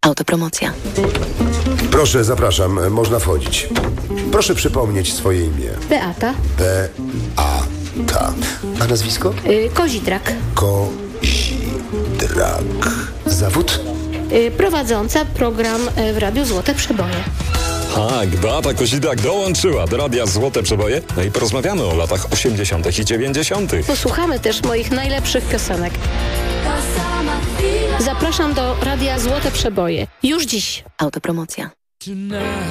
Autopromocja. Proszę, zapraszam, można wchodzić. Proszę przypomnieć swoje imię. Beata. Beata. A nazwisko? Kozidrak. Kozidrak. Zawód? Prowadząca program w Radiu Złote Przeboje. Tak, Beata Kozidrak dołączyła do Radia Złote Przeboje. No i porozmawiamy o latach 80. i 90. Posłuchamy też moich najlepszych piosenek. Zapraszam do Radia Złote Przeboje. Już dziś. Autopromocja.